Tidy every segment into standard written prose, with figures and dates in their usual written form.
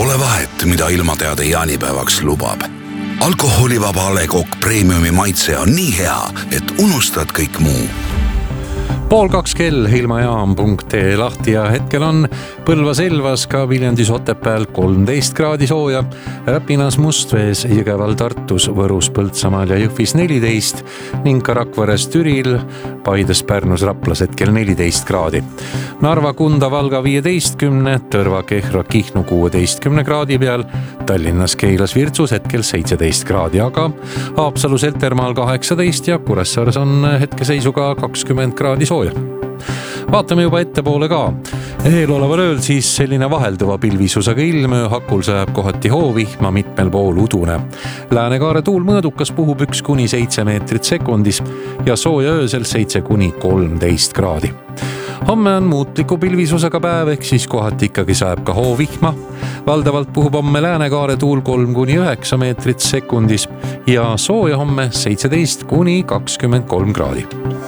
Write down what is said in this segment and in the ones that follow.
Pole vahet, mida ilmateade jaanipäevaks lubab. Alkoholivaba A. Le Coq Premiumi maitse on nii hea, et unustad kõik muu. 1:30 kell ilmajaam.ee lahti ja hetkel on Põlvas, Elvas, ka Viljandis, Otepääl 13 kraadi sooja, Räpinas, Mustvees, Jõgeval, Tartus, Võrus, Põltsamaal ja Jõhvis 14 ning ka Rakveres, Türil, Paides, Pärnus, Raplas hetkel 14 kraadi. Narva, Kunda, Valga 15, Tõrva, Kehra, Kihnu 16 kraadi peal, Tallinnas, Keilas, Virtsus hetkel 17 kraadi, aga Haapsalus, Heltermaal 18 ja Kuressaares on hetkeseisuga 20 kraadi sooja. Vaatame juba ettepoole ka. Eeloleval ööl siis selline vahelduva pilvisusega ilm, hakul sajab kohati hoovihma, mitmel pool udune. Läänekaare tuul mõõdukas puhub 1–7 meetrit sekundis ja sooja öösel 7–13 kraadi. Homme on muutliku pilvisusega päev, ehk siis kohati ikkagi sajab ka hoovihma. Valdavalt puhub homme läänekaare tuul 3–9 meetrit sekundis ja sooja homme 17–23 kraadi.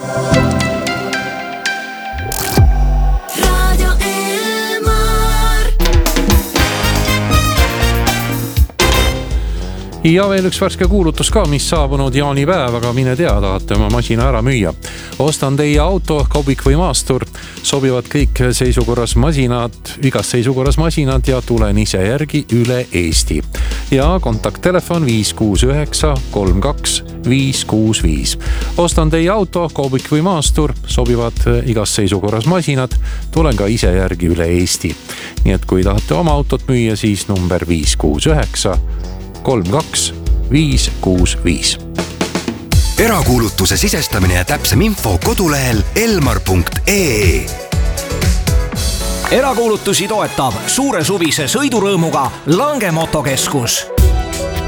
Ja veel üks värske kuulutus ka, mis saabunud jaanipäev, aga mine tea, tahate oma masina ära müüa. Ostan teie auto, kaubik või maastur, sobivad kõik seisukorras masinad, igas seisukorras masinad ja tulen ise järgi üle Eesti. Ja kontakttelefon 569 32 565. Ostan teie auto, kaubik või maastur, sobivad igas seisukorras masinad, tulen ka ise järgi üle Eesti. Nii et kui tahate oma autot müüa, siis number 569 32 565. Erakuulutuse sisestamine ja täpsem info kodulehel elmar.ee. Erakuulutusi toetab suure suvise sõidurõõmuga Lange Motokeskus.